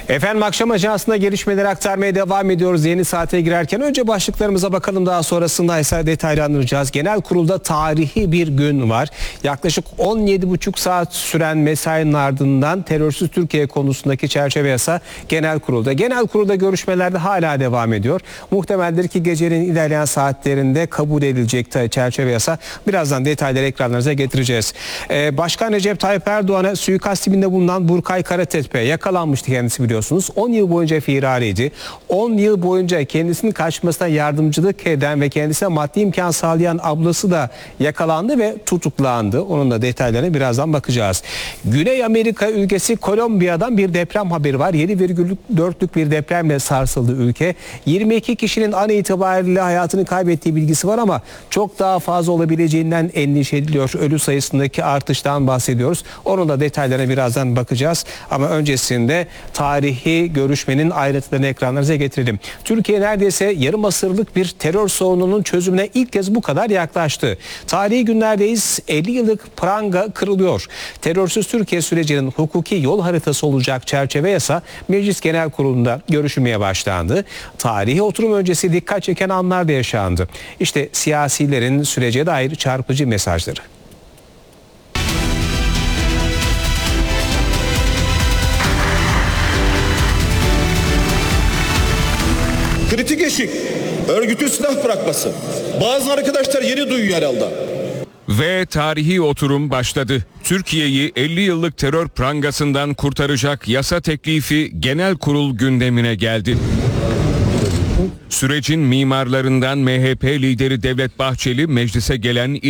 Efendim akşam ajansında gelişmeleri aktarmaya devam ediyoruz yeni saate girerken. Önce başlıklarımıza bakalım, daha sonrasında ise detaylandıracağız. Genel kurulda tarihi bir gün var. Yaklaşık 17,5 saat süren mesainin ardından terörsüz Türkiye konusundaki çerçeve yasa genel kurulda. Genel kurulda görüşmeler de hala devam ediyor. Muhtemeldir ki gecenin ilerleyen saatlerinde kabul edilecek çerçeve yasa. Birazdan detayları ekranlarınıza getireceğiz. Başkan Recep Tayyip Erdoğan'a suikast timinde bulunan Burkay Karatepe yakalanmıştı kendisi, biliyorsunuz. 10 yıl boyunca firariydi. 10 yıl boyunca kendisinin kaçmasına yardımcılık eden ve kendisine maddi imkan sağlayan ablası da yakalandı ve tutuklandı. Onun da detaylarına birazdan bakacağız. Güney Amerika ülkesi Kolombiya'dan bir deprem haberi var. 7,4'lük bir depremle sarsıldı ülke. 22 kişinin an itibariyle hayatını kaybettiği bilgisi var ama çok daha fazla olabileceğinden endişe ediliyor. Ölü sayısındaki artıştan bahsediyoruz. Onun da detaylarına birazdan bakacağız. Ama öncesinde tarihi görüşmenin ayrıntılarını ekranlarınıza getirelim. Türkiye neredeyse yarım asırlık bir terör sorununun çözümüne ilk kez bu kadar yaklaştı. Tarihi günlerdeyiz. 50 yıllık pranga kırılıyor. Terörsüz Türkiye sürecinin hukuki yol haritası olacak çerçeve yasa Meclis Genel Kurulu'nda görüşülmeye başlandı. Tarihi oturum öncesi dikkat çeken anlar da yaşandı. İşte siyasilerin sürece dair çarpıcı mesajları. Kritik eşik, örgütün silah bırakması. Bazı arkadaşlar yeni duyuyor herhalde. Ve tarihi oturum başladı. Türkiye'yi 50 yıllık terör prangasından kurtaracak yasa teklifi genel kurul gündemine geldi. Sürecin mimarlarından MHP lideri Devlet Bahçeli meclise gelen